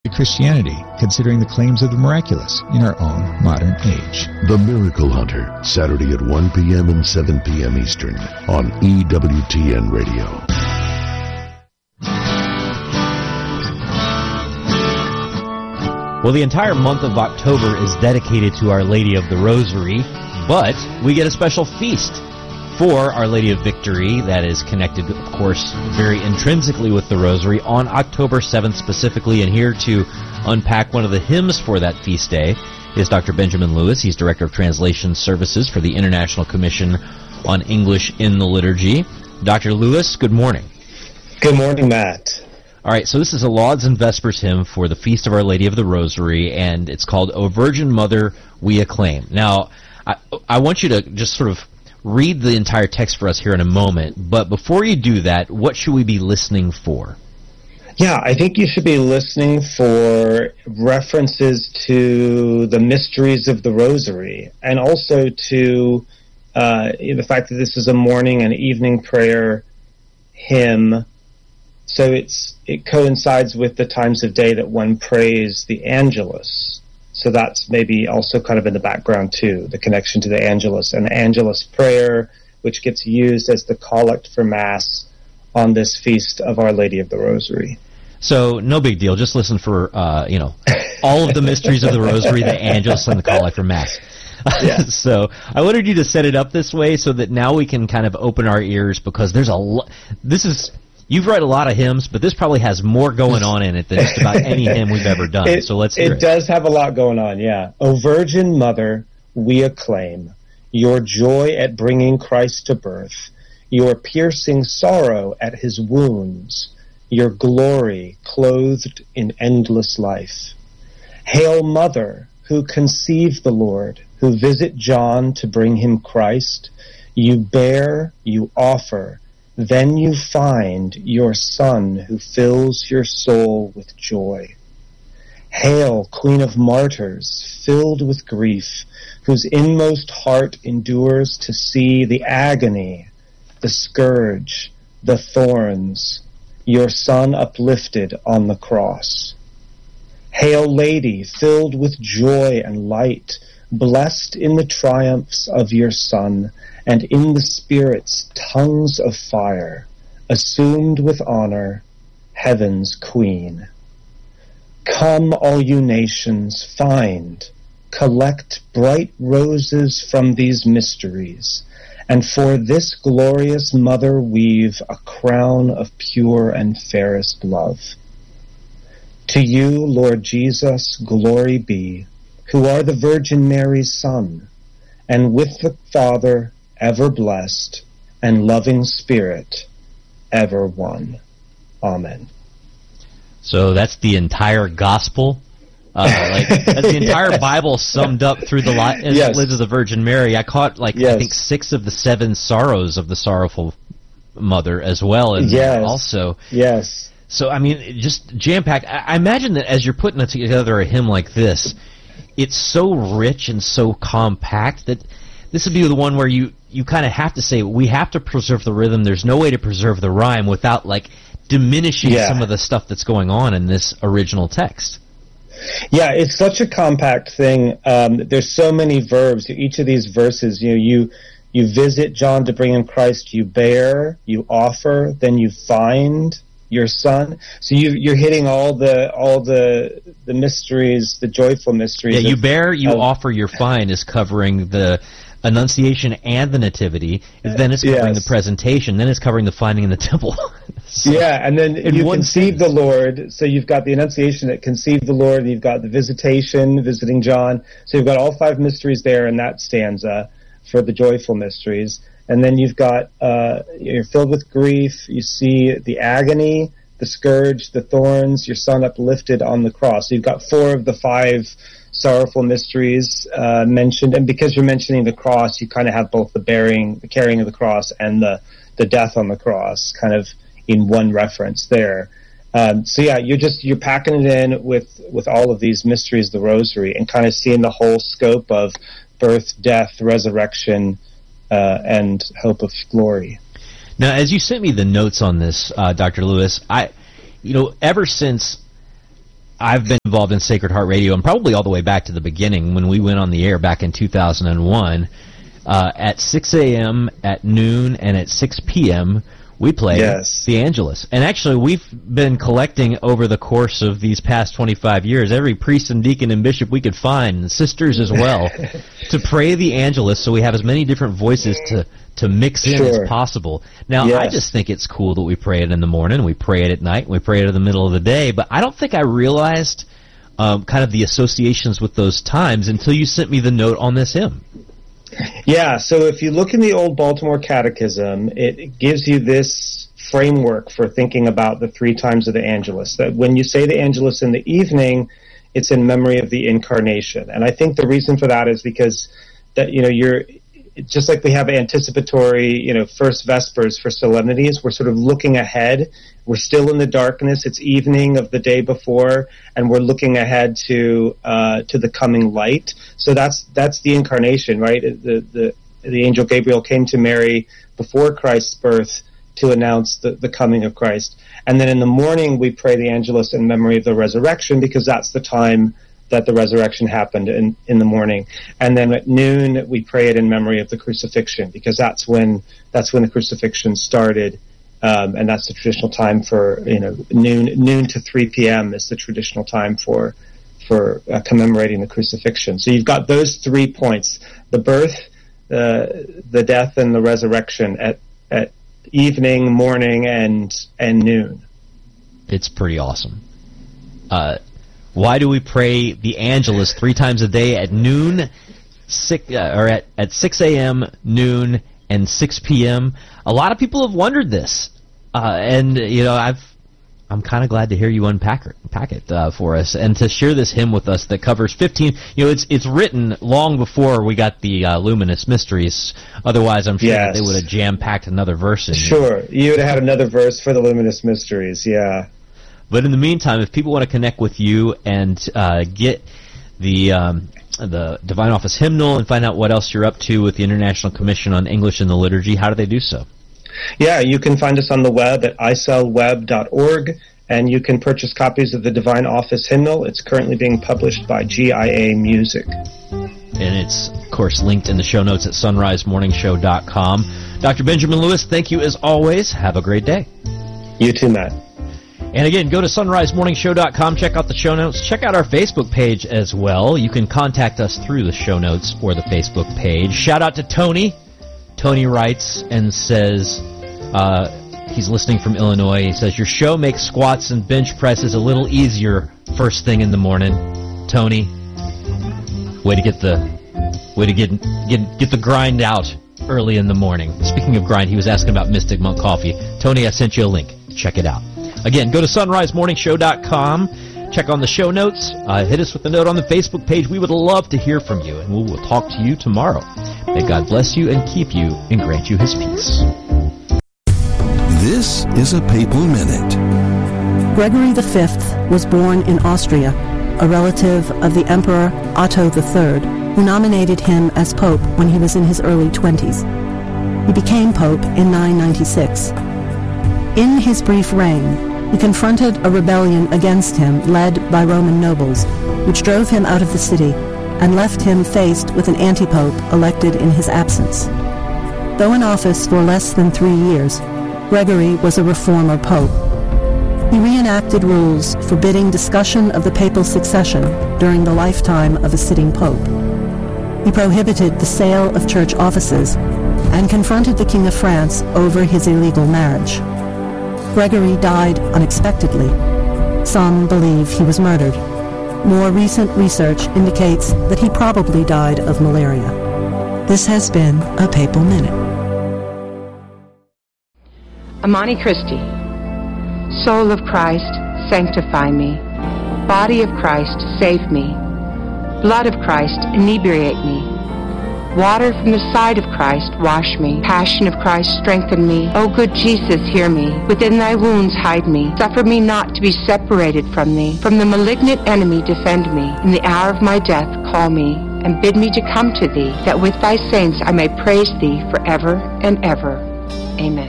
to Christianity, considering the claims of the miraculous in our own modern age. The Miracle Hunter, Saturday at 1 p.m. and 7 p.m. Eastern on EWTN Radio. Well, the entire month of October is dedicated to Our Lady of the Rosary, but we get a special feast for Our Lady of Victory that is connected, of course, very intrinsically with the Rosary on October 7th specifically. And here to unpack one of the hymns for that feast day is Dr. Benjamin Lewis. He's Director of Translation Services for the International Commission on English in the Liturgy. Dr. Lewis, good morning. Good morning, Matt. All right, so this is a Lauds and Vespers hymn for the Feast of Our Lady of the Rosary, and it's called O Virgin Mother, We Acclaim. Now, I want you to just sort of read the entire text for us here in a moment, but before you do that, what should we be listening for? Yeah, I think you should be listening for references to the mysteries of the Rosary, and also to the fact that this is a morning and evening prayer hymn. So it coincides with the times of day that one prays the Angelus. So that's maybe also kind of in the background too, the connection to the Angelus. And the Angelus prayer, which gets used as the collect for Mass on this feast of Our Lady of the Rosary. So no big deal. Just listen for, all of the mysteries of the Rosary, the Angelus, and the collect for Mass. Yeah. So I wanted you to set it up this way so that now we can kind of open our ears, because there's you've read a lot of hymns, but this probably has more going on in it than just about any hymn we've ever done. So let's hear it. It does have a lot going on, yeah. O Virgin Mother, we acclaim your joy at bringing Christ to birth, your piercing sorrow at his wounds, your glory clothed in endless life. Hail, Mother, who conceived the Lord, who visit John to bring him Christ. You bear, you offer, then you find your Son who fills your soul with joy. Hail, Queen of Martyrs, filled with grief, whose inmost heart endures to see the agony, the scourge, the thorns, your Son uplifted on the cross. Hail, Lady, filled with joy and light, blessed in the triumphs of your Son, and in the Spirit's tongues of fire, assumed with honor, heaven's Queen. Come, all you nations, find, collect bright roses from these mysteries, and for this glorious Mother weave a crown of pure and fairest love. To you, Lord Jesus, glory be, who are the Virgin Mary's Son, and with the Father ever blessed, and loving Spirit ever one. Amen. So that's the entire gospel. That's the entire Bible summed up through the lids of the Virgin Mary. I caught I think 6 of the 7 sorrows of the sorrowful mother as well, and also. Yes. So I mean, just jam-packed. I imagine that as you're putting together a hymn like this, it's so rich and so compact that this would be the one where you kind of have to say, we have to preserve the rhythm. There's no way to preserve the rhyme without diminishing some of the stuff that's going on in this original text. Yeah, it's such a compact thing. There's so many verbs. Each of these verses, you visit John to bring him Christ, you bear, you offer, then you find your Son. So you're hitting all the mysteries, the joyful mysteries. Yeah, you bear, you offer, you find is covering the Annunciation and the Nativity. Then it's covering the presentation. Then it's covering the finding in the temple. And then you conceive the Lord. So you've got the Annunciation that conceived the Lord, and you've got the visitation, visiting John. So you've got all 5 mysteries there in that stanza for the joyful mysteries. And then you've got, you're filled with grief. You see the agony, the scourge, the thorns, your Son uplifted on the cross. So you've got 4 of the 5 sorrowful mysteries mentioned. And because you're mentioning the cross, you kind of have both the carrying of the cross and the death on the cross kind of in one reference there. You're packing it in with all of these mysteries of the Rosary and kind of seeing the whole scope of birth, death, resurrection, and hope of glory. Now, as you sent me the notes on this, Dr. Lewis, ever since I've been involved in Sacred Heart Radio, and probably all the way back to the beginning when we went on the air back in 2001. At 6 a.m., at noon, and at 6 p.m., we play the Angelus. And actually, we've been collecting over the course of these past 25 years, every priest and deacon and bishop we could find, and sisters as well, to pray the Angelus so we have as many different voices to mix in as possible. Now, I just think it's cool that we pray it in the morning, we pray it at night, we pray it in the middle of the day, but I don't think I realized kind of the associations with those times until you sent me the note on this hymn. Yeah, so if you look in the Old Baltimore Catechism, it gives you this framework for thinking about the 3 times of the Angelus. That when you say the Angelus in the evening, it's in memory of the Incarnation. And I think the reason for that is because that you're just like we have anticipatory, first Vespers for solemnities. We're sort of looking ahead. We're still in the darkness. It's evening of the day before, and we're looking ahead to the coming light. So that's the Incarnation, right? The angel Gabriel came to Mary before Christ's birth to announce the coming of Christ. And then in the morning we pray the Angelus in memory of the resurrection, because that's the time that the resurrection happened in the morning. And then at noon we pray it in memory of the crucifixion, because that's when the crucifixion started. And that's the traditional time for noon to 3 p.m. is the traditional time for commemorating the crucifixion. So you've got those 3 points: the birth, the death, and the resurrection at evening, morning, and noon. It's pretty awesome. Why do we pray the Angelus 3 times a day at noon, at 6 a.m., noon, and 6 p.m.? A lot of people have wondered this, and I'm kind of glad to hear you unpack it for us and to share this hymn with us that covers 15. It's written long before we got the Luminous Mysteries. Otherwise, I'm sure that they would have jam-packed another verse in. Sure, you would have had another verse for the Luminous Mysteries. Yeah. But in the meantime, if people want to connect with you and get the Divine Office Hymnal and find out what else you're up to with the International Commission on English in the Liturgy, how do they do so? Yeah, you can find us on the web at icelweb.org, and you can purchase copies of the Divine Office Hymnal. It's currently being published by GIA Music. And it's, of course, linked in the show notes at sunrisemorningshow.com. Dr. Benjamin Lewis, thank you as always. Have a great day. You too, Matt. And again, go to sunrisemorningshow.com, check out the show notes, check out our Facebook page as well. You can contact us through the show notes or the Facebook page. Shout out to Tony. Tony writes and says, he's listening from Illinois. He says, your show makes squats and bench presses a little easier first thing in the morning. Tony, way to get the grind out early in the morning. Speaking of grind, he was asking about Mystic Monk Coffee. Tony, I sent you a link. Check it out. Again, go to sunrisemorningshow.com, check on the show notes, hit us with a note on the Facebook page. We would love to hear from you, and we will talk to you tomorrow. May God bless you and keep you and grant you His peace. This is a Papal Minute. Gregory V was born in Austria, a relative of the Emperor Otto III, who nominated him as Pope when he was in his early 20s. He became Pope in 996. In his brief reign, he confronted a rebellion against him led by Roman nobles, which drove him out of the city and left him faced with an anti-pope elected in his absence. Though in office for less than 3 years, Gregory was a reformer pope. He reenacted rules forbidding discussion of the papal succession during the lifetime of a sitting pope. He prohibited the sale of church offices and confronted the King of France over his illegal marriage. Gregory died unexpectedly. Some believe he was murdered. More recent research indicates that he probably died of malaria. This has been a Papal Minute. Amani Christi. Soul of Christ, sanctify me. Body of Christ, save me. Blood of Christ, inebriate me. Water from the side of Christ, wash me. Passion of Christ, strengthen me. O good Jesus, hear me. Within thy wounds hide me. Suffer me not to be separated from thee. From the malignant enemy defend me. In the hour of my death call me, and bid me to come to thee, that with thy saints I may praise thee forever and ever. Amen.